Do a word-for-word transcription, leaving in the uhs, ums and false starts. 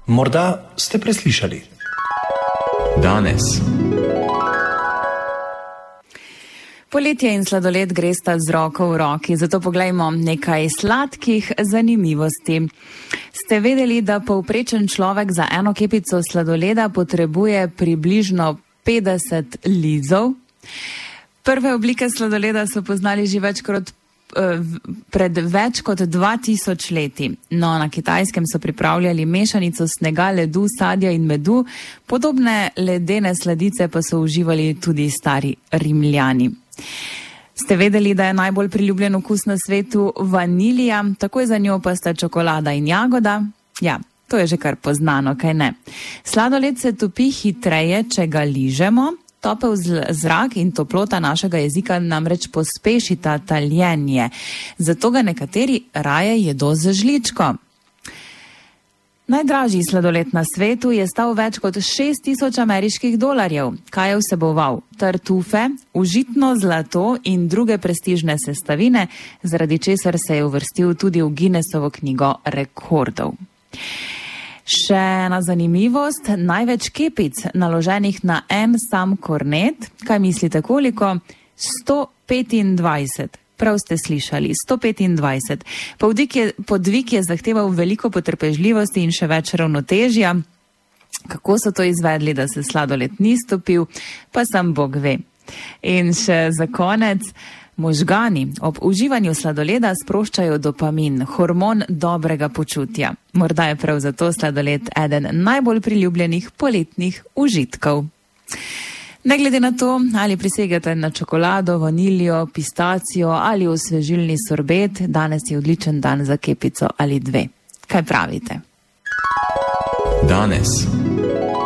Morda ste preslišali. Danes. Poletje in sladoled gresta z roko v roki, zato poglejmo nekaj sladkih zanimivosti. Ste vedeli, da povprečen človek za eno kepico sladoleda potrebuje približno petdeset lizov? Prve oblike sladoleda so poznali že več kot pred več kot dva tisoč leti. No, na Kitajskem so pripravljali mešanico snega, ledu, sadja in medu, podobne ledene sladice pa so uživali tudi stari Rimljani. Ste vedeli, da je najbolj priljubljen okus na svetu vanilija, takoj za njo pa sta čokolada in jagoda? Ja, to je že kar poznano, kaj ne? Sladoled se topi hitreje, če ga ližemo. Topel zrak in toplota našega jezika namreč pospešita taljenje, zato ga nekateri raje jedo z žličko. Najdražji sladoled na svetu je stal več kot šest tisoč ameriških dolarjev. Kaj je vseboval? Tartufe, užitno zlato in druge prestižne sestavine, zaradi česar se je uvrstil tudi v Guinnessovo knjigo rekordov. Še ena zanimivost, največ kepic naloženih na en sam kornet, kaj mislite koliko? sto petindvajset. Prav ste slišali, sto petindvajset. Podvig je, podvig je zahteval veliko potrpežljivosti in še več ravnotežja. Kako so to izvedli, da se sladoled ni stopil, pa sam Bog ve. In še za konec, možgani ob uživanju sladoleda sproščajo dopamin, hormon dobrega počutja. Morda je prav zato sladoled eden najbolj priljubljenih poletnih užitkov. Ne glede na to, ali prisegate na čokolado, vaniljo, pistacijo ali osvežilni sorbet, danes je odličen dan za kepico ali dve. Kaj pravite? Danes.